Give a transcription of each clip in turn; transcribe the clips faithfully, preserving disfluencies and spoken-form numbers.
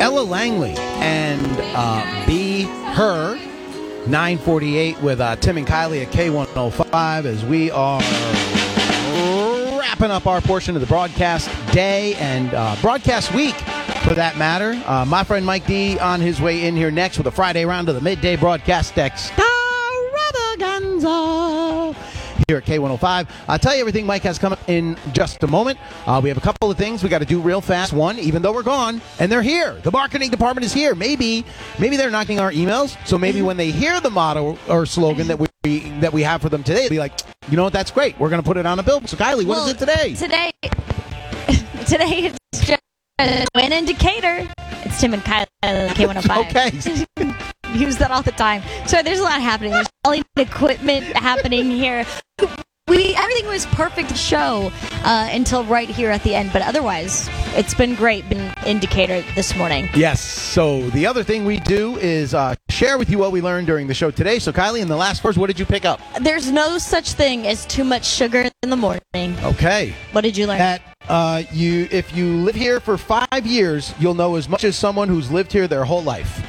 Ella Langley and uh, Be Her. nine forty-eight with uh, Tim and Kylie at K one oh five as we are wrapping up our portion of the broadcast day and uh, broadcast week, for that matter. Uh, my friend Mike D on his way in here next with a Friday round of the midday broadcast extravaganza here at K one oh five. I'll tell you everything Mike has coming in just a moment. Uh, we have a couple of things we got to do real fast. One, even though we're gone, and they're here. The marketing department is here. Maybe maybe they're knocking our emails, so maybe when they hear the motto or slogan that we that we have for them today, they'll be like, you know what, that's great. We're going to put it on a billboard. So, Kylie, what well, is it today? Today, today it's just an indicator. It's Tim and Kylie at K one oh five. Okay. Use that all the time. So there's a lot happening. There's all the equipment happening here. We everything was perfect show uh, until right here at the end, but otherwise it's been great. Been indicator this morning. Yes. So the other thing we do is uh, share with you what we learned during the show today. So Kylie, in the last verse, what did you pick up? There's no such thing as too much sugar in the morning. Okay. What did you learn? That uh, you, if you live here for five years, you'll know as much as someone who's lived here their whole life.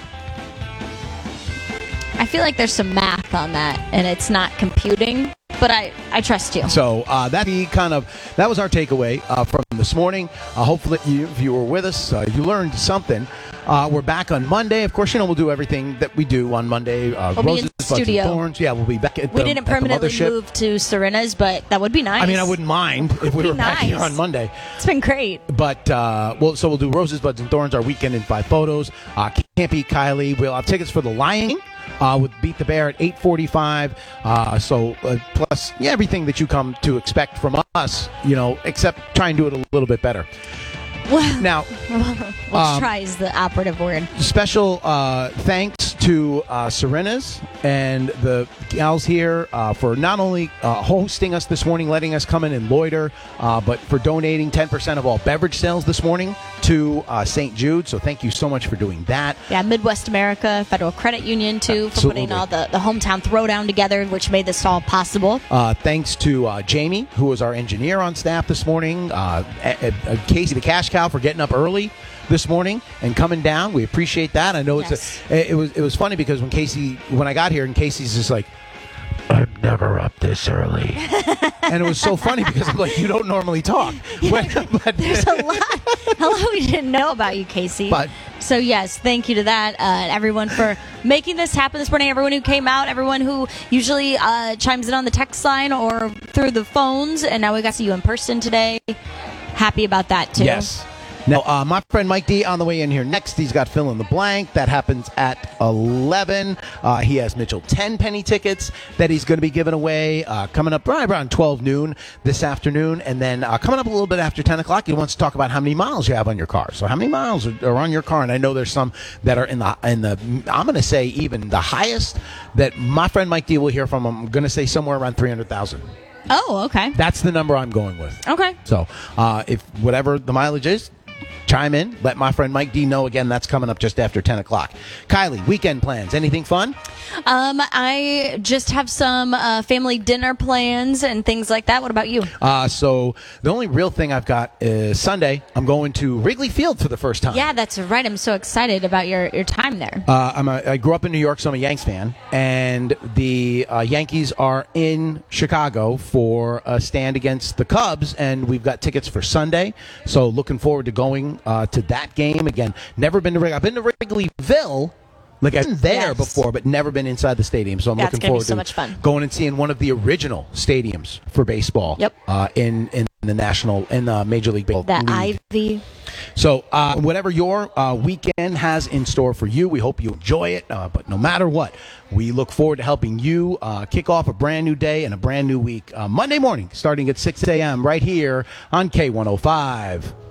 I feel like there's some math on that, and it's not computing, but I, I trust you. So uh, that be kind of that was our takeaway uh, from this morning. Uh, hopefully, you, if you were with us, uh, you learned something. Uh, we're back on Monday. Of course, you know we'll do everything that we do on Monday. Uh, we'll Roses, be in Buds, studio. and Thorns. Yeah, we'll be back at the, we didn't permanently at the move to Serena's, but that would be nice. I mean, I wouldn't mind if we were nice. back here on Monday. It's been great. But uh, well, so we'll do Roses, Buds, and Thorns, our weekend in five photos. Uh, Can't Beat Kylie. We'll have tickets for the Lion King. Uh, with Beat the Bear at eight forty-five. Uh, so, uh, plus, yeah, everything that you come to expect from us, you know, except try and do it a little bit better. Well, now, we'll um, try is the operative word. Special uh, thanks to uh, Serena's and the gals here uh, for not only uh, hosting us this morning, letting us come in and loiter, uh, but for donating ten percent of all beverage sales this morning to uh, Saint Jude. So thank you so much for doing that. Yeah, Midwest America Federal Credit Union, too, for Absolutely. putting all the, the hometown throwdown together, which made this all possible. Uh, thanks to uh, Jamie, who was our engineer on staff this morning, uh, a- a- Casey the Cash Cow for getting up early this morning and coming down. We appreciate that. I know it's yes. a, it was it was funny because when Casey when I got here and Casey's just like, I'm never up this early. And it was so funny because I'm like, you don't normally talk. Yeah, when, but, there's a lot, a lot we didn't know about you, Casey. But, so, yes, thank you to that, uh, and everyone for making this happen this morning, everyone who came out, everyone who usually uh, chimes in on the text line or through the phones, and now we got to see you in person today. Happy about that, too. Yes. Now, uh, my friend Mike D on the way in here next. He's got Fill in the Blank. That happens at eleven. Uh, he has Mitchell ten penny tickets that he's going to be giving away uh, coming up right around twelve noon this afternoon. And then uh, coming up a little bit after ten o'clock, he wants to talk about how many miles you have on your car. So how many miles are, are on your car? And I know there's some that are in the, in the I'm going to say even the highest that my friend Mike D will hear from. I'm going to say somewhere around three hundred thousand. Oh, okay. That's the number I'm going with. Okay. So uh, if whatever the mileage is, chime in. Let my friend Mike D know. Again, that's coming up just after ten o'clock. Kylie, weekend plans. Anything fun? Um, I just have some uh, family dinner plans and things like that. What about you? Uh, so the only real thing I've got is Sunday. I'm going to Wrigley Field for the first time. Yeah, that's right. I'm so excited about your, your time there. Uh, I'm a, I grew up in New York, so I'm a Yanks fan. And the uh, Yankees are in Chicago for a stand against the Cubs. And we've got tickets for Sunday. So looking forward to going uh, to that game. Again, never been to Wrigley. I've been to Wrigleyville. Like I've been there yes. before, but never been inside the stadium. So I'm That's looking gonna be forward so to much fun. going and seeing one of the original stadiums for baseball. Yep. Uh, in in the national in the Major League Baseball. The League. Ivy. So uh, whatever your uh, weekend has in store for you, we hope you enjoy it. Uh, but no matter what, we look forward to helping you uh, kick off a brand new day and a brand new week. Uh, Monday morning, starting at six a.m. right here on K one oh five.